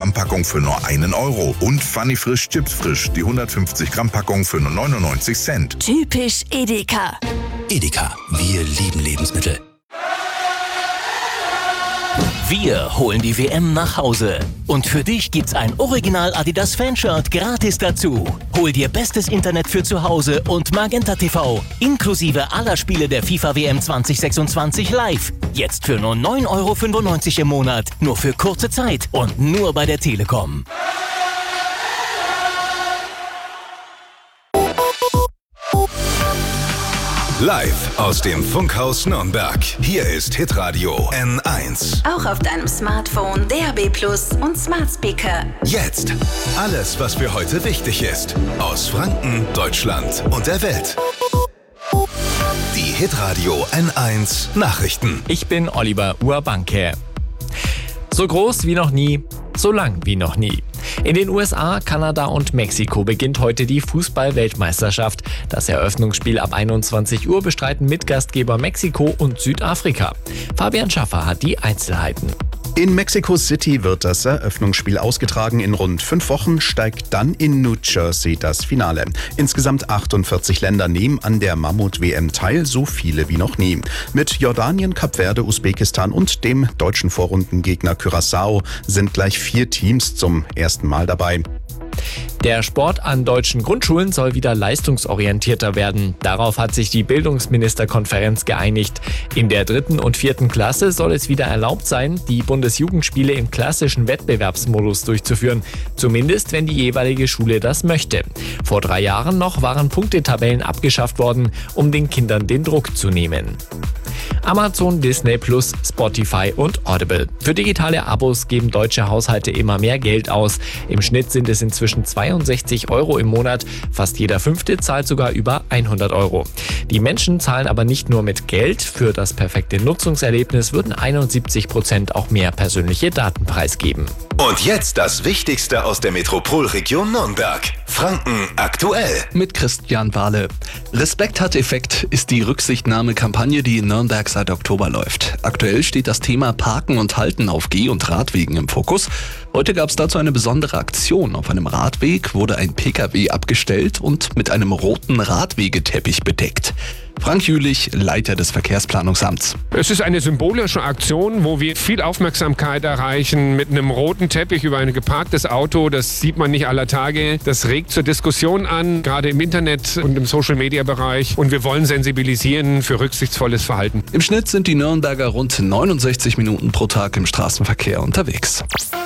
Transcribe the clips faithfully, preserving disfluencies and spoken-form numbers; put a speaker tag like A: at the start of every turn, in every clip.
A: Gramm Packung für nur einen Euro. Und Funny Frisch Chips Frisch, die hundertfünfzig Gramm Packung für nur neunundneunzig Cent.
B: Typisch Edeka.
C: Edeka, wir lieben Lebensmittel.
D: Wir holen die W M nach Hause. Und für dich gibt's ein Original Adidas Fanshirt gratis dazu. Hol dir bestes Internet für zu Hause und Magenta T V. Inklusive aller Spiele der FIFA W M zwanzig sechsundzwanzig live. Jetzt für nur neun Euro fünfundneunzig im Monat. Nur für kurze Zeit und nur bei der Telekom.
E: Live aus dem Funkhaus Nürnberg. Hier ist Hitradio N eins.
B: Auch auf deinem Smartphone, D A B Plus und Smart Speaker.
E: Jetzt alles, was für heute wichtig ist. Aus Franken, Deutschland und der Welt. Die Hitradio N eins Nachrichten.
F: Ich bin Oliver Urbanke. So groß wie noch nie, so lang wie noch nie. In den U S A, Kanada und Mexiko beginnt heute die Fußball-Weltmeisterschaft. Das Eröffnungsspiel ab einundzwanzig Uhr bestreiten Mitgastgeber Mexiko und Südafrika. Fabian Schaffer hat die Einzelheiten.
G: In Mexico City wird das Eröffnungsspiel ausgetragen. In rund fünf Wochen steigt dann in New Jersey das Finale. Insgesamt achtundvierzig Länder nehmen an der Mammut-W M teil, so viele wie noch nie. Mit Jordanien, Kap Verde, Usbekistan und dem deutschen Vorrundengegner Curaçao sind gleich vier Teams zum ersten Mal dabei.
F: Der Sport an deutschen Grundschulen soll wieder leistungsorientierter werden. Darauf hat sich die Bildungsministerkonferenz geeinigt. In der dritten und vierten Klasse soll es wieder erlaubt sein, die Bundesjugendspiele im klassischen Wettbewerbsmodus durchzuführen. Zumindest, wenn die jeweilige Schule das möchte. Vor drei Jahren noch waren Punktetabellen abgeschafft worden, um den Kindern den Druck zu nehmen. Amazon, Disney Plus, Spotify und Audible. Für digitale Abos geben deutsche Haushalte immer mehr Geld aus. Im Schnitt sind es inzwischen zweiundsechzig Euro im Monat. Fast jeder Fünfte zahlt sogar über hundert Euro. Die Menschen zahlen aber nicht nur mit Geld. Für das perfekte Nutzungserlebnis würden einundsiebzig Prozent auch mehr persönliche Daten preisgeben.
E: Und jetzt das Wichtigste aus der Metropolregion Nürnberg. Franken aktuell.
H: Mit Christian Wahle. Respekt hat Effekt ist die Rücksichtnahmekampagne, die in Nürnberg seit Oktober läuft. Aktuell steht das Thema Parken und Halten auf Geh- und Radwegen im Fokus. Heute gab es dazu eine besondere Aktion. Auf einem Radweg wurde ein Pkw abgestellt und mit einem roten Radwegeteppich bedeckt. Frank Jülich, Leiter des Verkehrsplanungsamts.
I: Es ist eine symbolische Aktion, wo wir viel Aufmerksamkeit erreichen mit einem roten Teppich über ein geparktes Auto. Das sieht man nicht aller Tage. Das regt zur Diskussion an, gerade im Internet und im Social-Media-Bereich. Und wir wollen sensibilisieren für rücksichtsvolles Verhalten.
H: Im Schnitt sind die Nürnberger rund neunundsechzig Minuten pro Tag im Straßenverkehr unterwegs.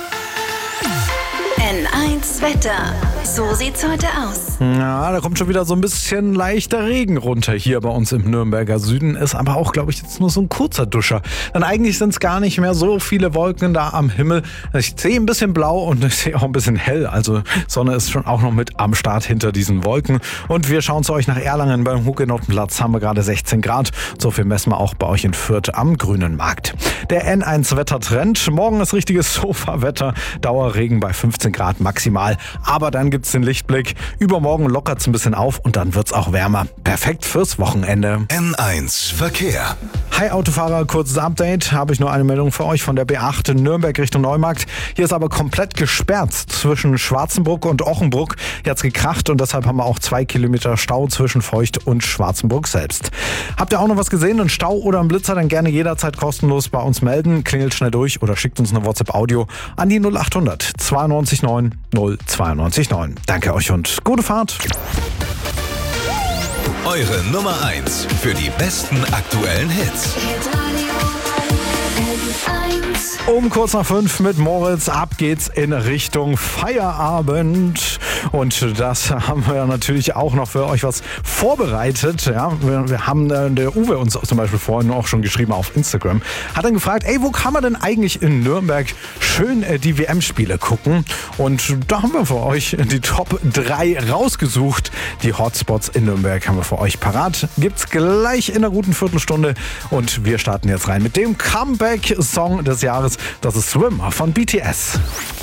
B: N eins Wetter. So sieht's heute aus.
J: Ja, da kommt schon wieder so ein bisschen leichter Regen runter hier bei uns im Nürnberger Süden. Ist aber auch, glaube ich, jetzt nur so ein kurzer Duscher. Denn eigentlich sind es gar nicht mehr so viele Wolken da am Himmel. Ich sehe ein bisschen blau und ich sehe auch ein bisschen hell. Also Sonne ist schon auch noch mit am Start hinter diesen Wolken. Und wir schauen zu euch nach Erlangen. Beim Hugenottenplatz haben wir gerade sechzehn Grad. So viel messen wir auch bei euch in Fürth am Grünen Markt. Der N eins Wettertrend. Morgen ist richtiges Sofa-Wetter. Dauerregen bei fünfzehn Grad maximal. Aber dann gibt's den Lichtblick. Übermorgen lockert's ein bisschen auf und dann wird's auch wärmer. Perfekt fürs Wochenende.
E: N eins Verkehr.
J: Hi Autofahrer, kurzes Update. Habe ich nur eine Meldung für euch von der B acht in Nürnberg Richtung Neumarkt. Hier ist aber komplett gesperrt zwischen Schwarzenbruck und Ochenbruck. Hier hat's gekracht und deshalb haben wir auch zwei Kilometer Stau zwischen Feucht und Schwarzenbruck selbst. Habt ihr auch noch was gesehen? Einen Stau oder einen Blitzer? Dann gerne jederzeit kostenlos bei uns melden. Klingelt schnell durch oder schickt uns eine WhatsApp-Audio an die null achthundert zweiundneunzig neun null zweiundneunzig neun. Danke euch und gute Fahrt.
E: Eure Nummer eins für die besten aktuellen Hits.
J: Um kurz nach fünf mit Moritz. Ab geht's in Richtung Feierabend. Und das haben wir natürlich auch noch für euch was vorbereitet. Ja, wir, wir haben äh, der Uwe uns zum Beispiel vorhin auch schon geschrieben auf Instagram. Hat dann gefragt, ey, wo kann man denn eigentlich in Nürnberg schön äh, die W M-Spiele gucken? Und da haben wir für euch die Top drei rausgesucht. Die Hotspots in Nürnberg haben wir für euch parat. Gibt's gleich in einer guten Viertelstunde. Und wir starten jetzt rein mit dem Comeback-Song des Jahres. Das ist Swim von B T S.